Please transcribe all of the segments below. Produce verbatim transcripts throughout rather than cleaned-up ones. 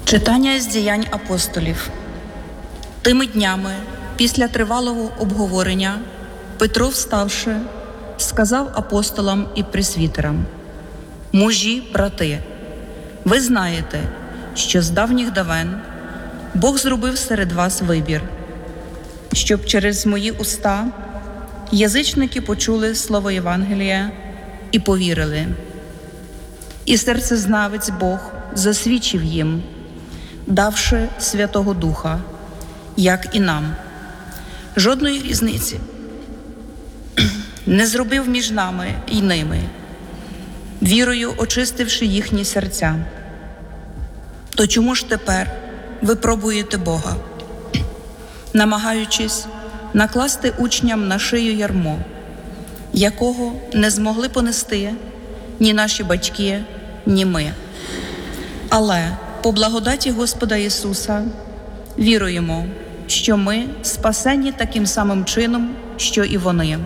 Читання з діянь апостолів. Тими днями, після тривалого обговорення, Петро, вставши, сказав апостолам і пресвітерам: «Мужі, брати, ви знаєте, що з давніх давен Бог зробив серед вас вибір, щоб через мої уста язичники почули слово Євангелія і повірили. І серцезнавець Бог засвідчив їм, давши Святого Духа, як і нам. Жодної різниці не зробив між нами і ними, вірою очистивши їхні серця. То чому ж тепер ви пробуєте Бога, намагаючись накласти учням на шию ярмо, якого не змогли понести ні наші батьки, ні ми? Але по благодаті Господа Ісуса віруємо, що ми спасені таким самим чином, що і вони».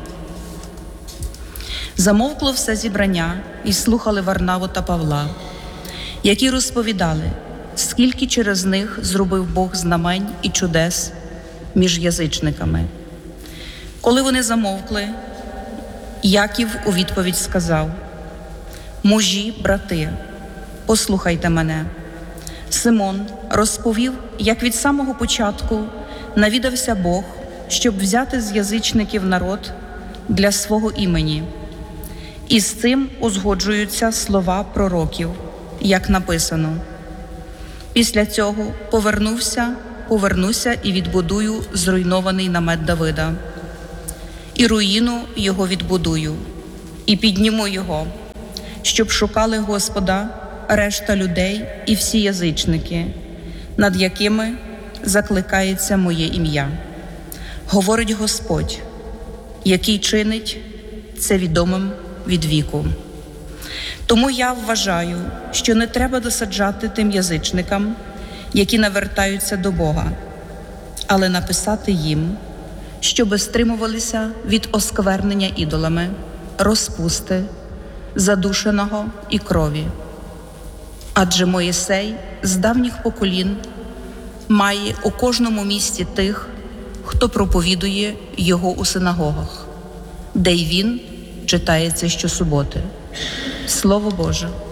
Замовкло все зібрання і слухали Варнаву та Павла, які розповідали, скільки через них зробив Бог знамень і чудес між язичниками. Коли вони замовкли, Яків у відповідь сказав: «Мужі, брати, послухайте мене. Симон розповів, як від самого початку навідався Бог, щоб взяти з язичників народ для свого імені. І з цим узгоджуються слова пророків, як написано: після цього повернувся, повернуся і відбудую зруйнований намет Давида. І руїну його відбудую, і підніму його, щоб шукали Господа решта людей і всі язичники, над якими закликається моє ім'я. Говорить Господь, який чинить це відомим від віку. Тому я вважаю, що не треба досаджати тим язичникам, які навертаються до Бога, але написати їм, щоби стримувалися від осквернення ідолами, розпусти, задушеного і крові. Адже Моїсей з давніх поколінь має у кожному місті тих, хто проповідує його у синагогах, де й він читається щосуботи». Слово Боже.